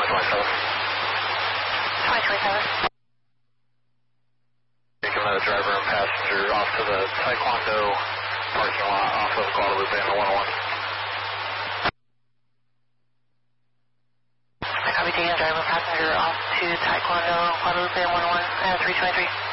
2027. Taking the driver and passenger off to the Taekwondo parking lot off of Guadalupe and the 101. I copy, taking the driver and passenger off to Taekwondo, Guadalupe and 101, 323.